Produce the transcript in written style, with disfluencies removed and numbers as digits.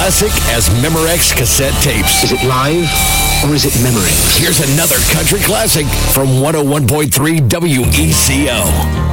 classic as Memorex cassette tapes. Is it live or is it Memorex? Here's another country classic from 101.3 WECO.